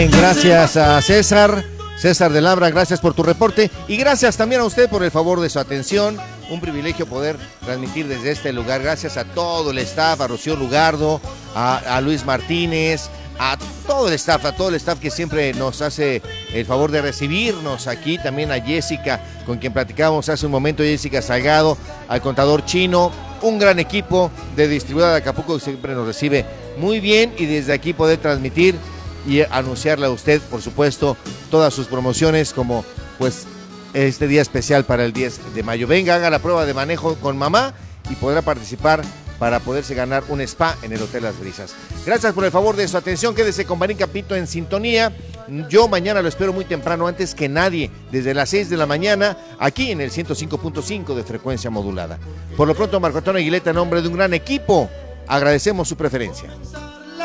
Gracias a César de Labra, gracias por tu reporte y gracias también a usted por el favor de su atención. Un privilegio poder transmitir desde este lugar. Gracias a todo el staff, a Rocío Lugardo, a Luis Martínez, a todo el staff que siempre nos hace el favor de recibirnos aquí, también a Jessica, con quien platicábamos hace un momento, Jessica Salgado, al contador Chino, un gran equipo de distribuidora de Acapulco que siempre nos recibe muy bien y desde aquí poder transmitir y anunciarle a usted, por supuesto, todas sus promociones como pues este día especial para el 10 de mayo. Venga, haga la prueba de manejo con mamá y podrá participar para poderse ganar un spa en el Hotel Las Brisas. Gracias por el favor de su atención, quédese con Marín Capito en sintonía. Yo mañana lo espero muy temprano, antes que nadie, desde las 6 de la mañana, aquí en el 105.5 de frecuencia modulada. Por lo pronto, Marco Antonio Aguileta, en nombre de un gran equipo, agradecemos su preferencia.